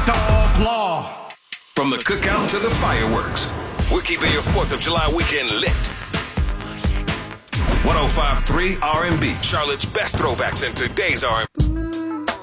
Dog Law. From the cookout to the fireworks, we're keeping your 4th of July weekend lit. 105.3 R&B, Charlotte's best throwbacks in today's R&B.